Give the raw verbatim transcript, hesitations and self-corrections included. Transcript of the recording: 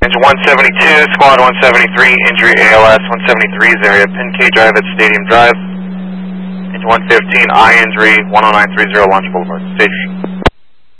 Engine one seventy-two, Squad one seventy-three, injury A L S one seventy-three's area, Pin K Drive at Stadium Drive. Engine one fifteen, eye injury, one oh nine thirty Launch Boulevard. Stage.